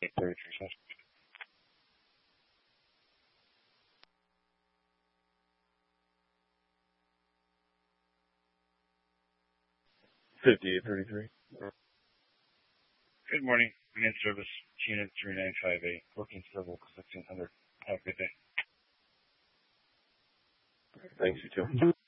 833. 5833. Good morning. Main service, unit 3958, booking civil 1600. Have a good day. Thanks, you too.